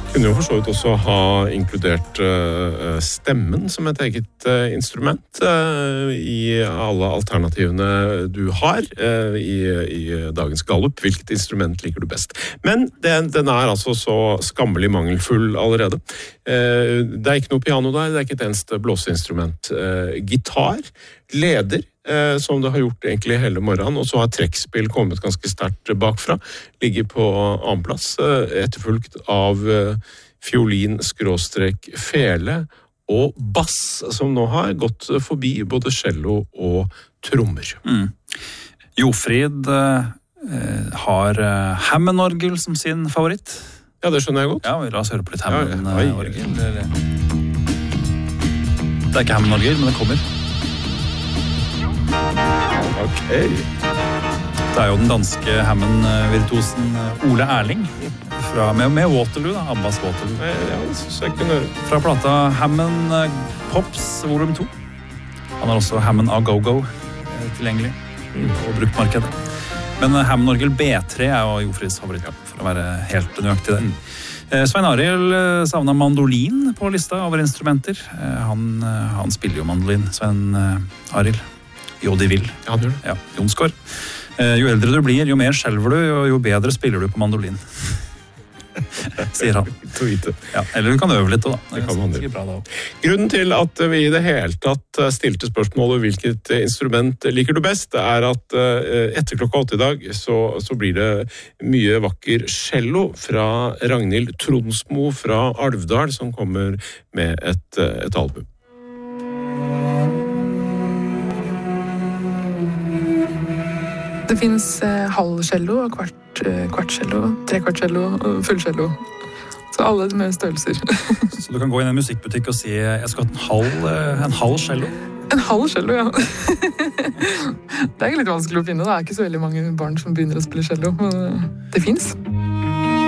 Kunne jo for så vidt også ha inkludert stemmen som et eget instrument i alle alternativene du har i dagens gallup. Hvilket instrument liker du best? Men den altså så skammelig mangelfull allerede. Det ikke noe piano der, det ikke et eneste blåseinstrument. Gitar, leder, som det har gjort egentlig hele morgenen, og så har trekkspill kommet ganske sterkt bakfra, ligger på annenplass, etterfulgt av fiolin, skråstrek, fele og bass, som nå har gått forbi både cello og trommer. Jofrid har Hammond-orgel som sin favoritt. Ja, det skjønner jeg godt. Ja, la oss høre på litt Hammond-orgel. Det ikke Hammond-orgel, men det kommer. Ok. Det jo den danske Hammond-virtuosen Ole Erling med Waterloo, da, Abbas Waterloo. Ja, det synes jeg ikke nødvendig. Fra plata Hammond Pops volum 2. Han har også Hammond A Go-Go tilgjengelig på bruktmarkedet. Men Hammond-orgel B3 jo Jofrids favoritt, for å være helt nøyaktig der. Svein Arild savnet mandolin på lista over instrumenter. Han spiller jo mandolin, Svein Arild. Jo, de vil. Ja, han gjør det. Ja, Jonsgaard. Jo eldre du blir, jo mer skjelver du, og jo bedre spiller du på mandolin. Sier han. Ja, eller du kan øve litt da. Det kan man gjøre. Bra da. Grunnen til at vi i det hele tatt stilte spørsmålet hvilket instrument liker du best, at etter klokka 8 i dag så blir det mye vakker cello fra Ragnhild Tronsmo fra Alvdal som kommer med et album. Det finnes halvcello og kvartcello, trekvartcello og fullcello. Så alle med størrelser. Så du kan gå inn i en musikkbutikk og si jeg skal ha en halv cello? En halv cello, ja. Det ikke litt vanskelig å finne. Det ikke så veldig mange barn som begynner å spille cello, men det finnes.